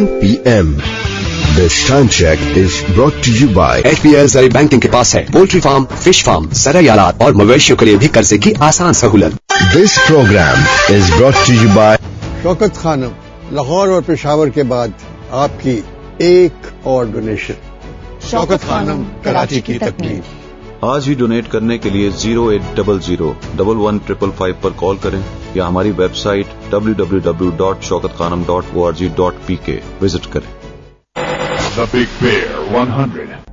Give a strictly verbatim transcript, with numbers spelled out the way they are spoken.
p m This time check is brought to you by H P L zari banking के पास है poultry farm, fish farm, सरयालात और मवेशियों के लिए भी कर्जे की आसान सहूलत। This program is brought to you by Shaukat Khanam, Lahore और पेशावर के बाद आपकी एक और डोनेशन। शौकत खानम, कराची की तकलीफ। आज ही डोनेट करने के लिए zero eight double zero double one triple five पर कॉल करें या हमारी website W W W dot Shaukat Khanam dot O R G dot P के विजिट करें। The Big Bear one hundred.